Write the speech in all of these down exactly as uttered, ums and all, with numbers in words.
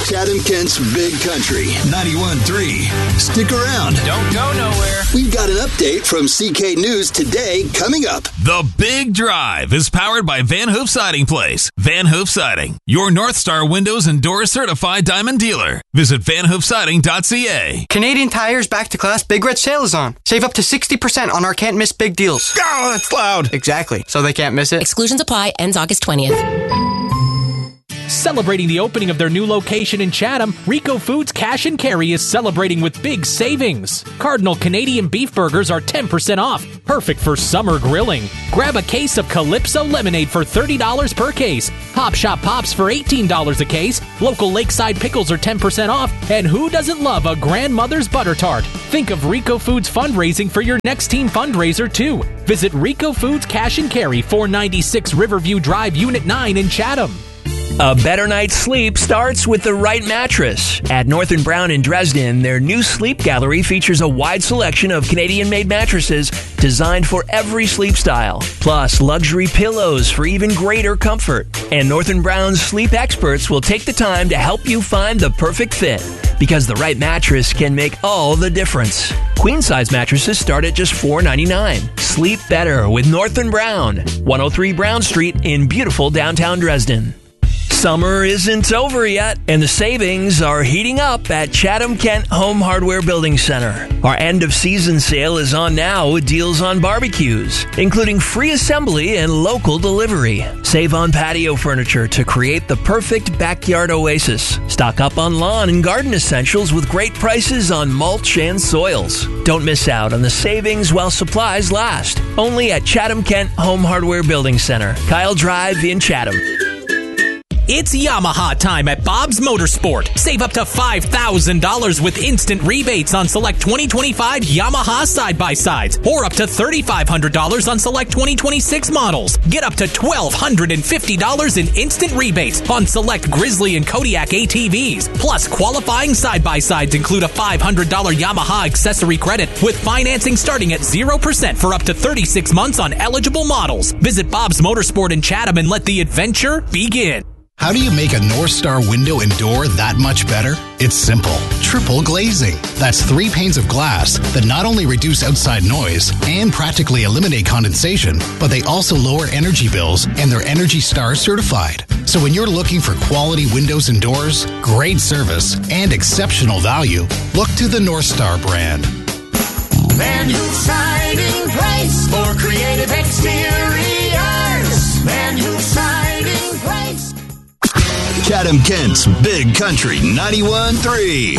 Chatham-Kent's Big Country, ninety-one point three. Stick around. Don't go nowhere. We've got an update from C K News Today coming up. The Big Drive is powered by Van Hoof Siding Place. Van Hoof Siding, your North Star Windows and Doors certified diamond dealer. Visit van hoof siding dot c a. Canadian Tire's Back to Class Big Red Sale is on. Save up to sixty percent on our can't miss big deals. Oh, that's loud. Exactly. So they can't miss it. Exclusions apply. Ends August twentieth. Celebrating the opening of their new location in Chatham, Rico Foods Cash and Carry is celebrating with big savings. Cardinal Canadian beef burgers are ten percent off, perfect for summer grilling. Grab a case of Calypso lemonade for thirty dollars per case. Hop Shop Pops for eighteen dollars a case. Local Lakeside pickles are ten percent off. And who doesn't love a grandmother's butter tart? Think of Rico Foods fundraising for your next team fundraiser too. Visit Rico Foods Cash and Carry, four ninety-six Riverview Drive, Unit nine in Chatham. A better night's sleep starts with the right mattress. At North and Brown in Dresden, their new sleep gallery features a wide selection of Canadian-made mattresses designed for every sleep style, plus luxury pillows for even greater comfort. And North and Brown's sleep experts will take the time to help you find the perfect fit, because the right mattress can make all the difference. Queen-size mattresses start at just four ninety-nine. Sleep better with North and Brown, one oh three Brown Street in beautiful downtown Dresden. Summer isn't over yet, and the savings are heating up at Chatham-Kent Home Hardware Building Center. Our end-of-season sale is on now with deals on barbecues, including free assembly and local delivery. Save on patio furniture to create the perfect backyard oasis. Stock up on lawn and garden essentials with great prices on mulch and soils. Don't miss out on the savings while supplies last. Only at Chatham-Kent Home Hardware Building Center, Kyle Drive in Chatham. It's Yamaha time at Bob's Motorsport. Save up to five thousand dollars with instant rebates on select twenty twenty-five Yamaha side-by-sides, or up to three thousand five hundred dollars on select twenty twenty-six models. Get up to one thousand two hundred fifty dollars in instant rebates on select Grizzly and Kodiak A T Vs. Plus, qualifying side-by-sides include a five hundred dollars Yamaha accessory credit with financing starting at zero percent for up to thirty-six months on eligible models. Visit Bob's Motorsport in Chatham and let the adventure begin. How do you make a North Star window and door that much better? It's simple. Triple glazing. That's three panes of glass that not only reduce outside noise and practically eliminate condensation, but they also lower energy bills, and they're Energy Star certified. So when you're looking for quality windows and doors, great service, and exceptional value, look to the North Star brand. Van Hoof Siding Place for creative exteriors. Van Hoof Siding Place. Chatham-Kent's Big Country, ninety-one point three.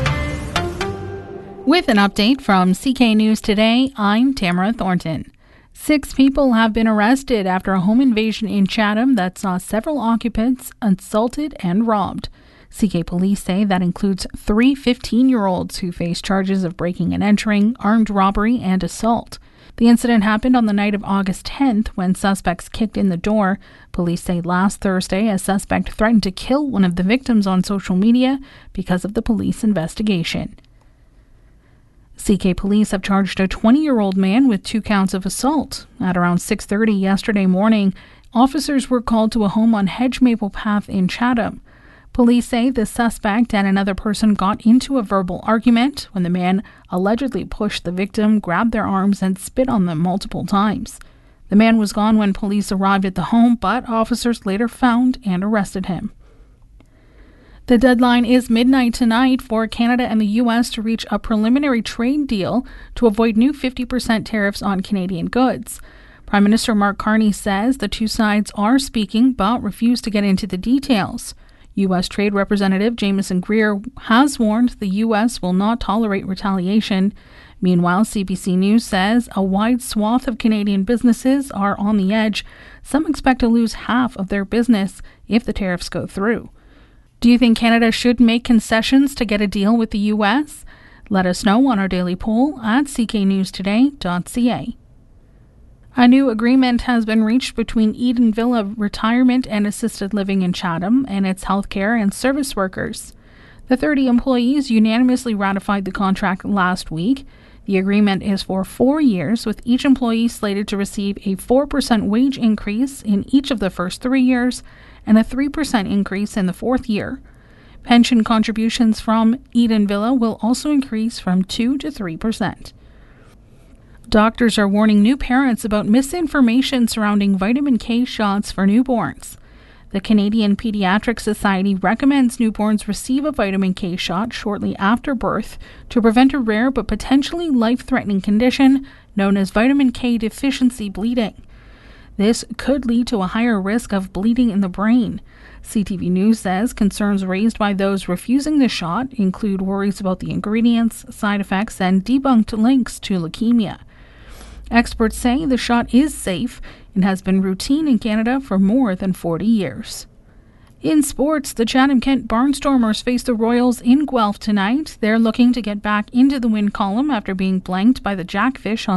With an update from C K News Today, I'm Tamara Thornton. Six people have been arrested after a home invasion in Chatham that saw several occupants assaulted and robbed. C K police say that includes three fifteen-year-olds who face charges of breaking and entering, armed robbery, and assault. The incident happened on the night of August tenth when suspects kicked in the door. Police say last Thursday a suspect threatened to kill one of the victims on social media because of the police investigation. C K police have charged a twenty-year-old man with two counts of assault. At around six thirty yesterday morning, officers were called to a home on Hedge Maple Path in Chatham. Police say the suspect and another person got into a verbal argument when the man allegedly pushed the victim, grabbed their arms, and spit on them multiple times. The man was gone when police arrived at the home, but officers later found and arrested him. The deadline is midnight tonight for Canada and the U S to reach a preliminary trade deal to avoid new fifty percent tariffs on Canadian goods. Prime Minister Mark Carney says the two sides are speaking but refuse to get into the details. U S Trade Representative Jameson Greer has warned the U S will not tolerate retaliation. Meanwhile, C B C News says a wide swath of Canadian businesses are on the edge. Some expect to lose half of their business if the tariffs go through. Do you think Canada should make concessions to get a deal with the U S? Let us know on our daily poll at c k news today dot c a. A new agreement has been reached between Eden Villa Retirement and Assisted Living in Chatham and its healthcare and service workers. The thirty employees unanimously ratified the contract last week. The agreement is for four years, with each employee slated to receive a four percent wage increase in each of the first three years and a three percent increase in the fourth year. Pension contributions from Eden Villa will also increase from two to three percent. Doctors are warning new parents about misinformation surrounding vitamin K shots for newborns. The Canadian Pediatric Society recommends newborns receive a vitamin K shot shortly after birth to prevent a rare but potentially life-threatening condition known as vitamin K deficiency bleeding. This could lead to a higher risk of bleeding in the brain. C T V News says concerns raised by those refusing the shot include worries about the ingredients, side effects, and debunked links to leukemia. Experts say the shot is safe and has been routine in Canada for more than forty years. In sports, the Chatham-Kent Barnstormers face the Royals in Guelph tonight. They're looking to get back into the win column after being blanked by the Jackfish on